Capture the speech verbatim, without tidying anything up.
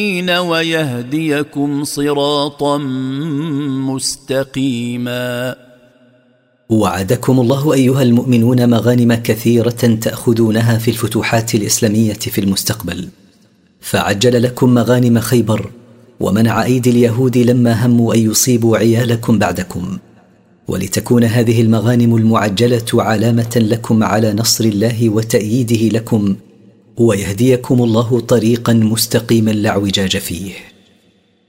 ويهديكم صراطا مستقيما. وعدكم الله أيها المؤمنون مغانم كثيرة تأخذونها في الفتوحات الإسلامية في المستقبل، فعجل لكم مغانم خيبر، ومنع أيدي اليهود لما هموا أن يصيبوا عيالكم بعدكم، ولتكون هذه المغانم المعجلة علامة لكم على نصر الله وتأييده لكم، ويهديكم الله طريقا مستقيما لا اعوجاج فيه.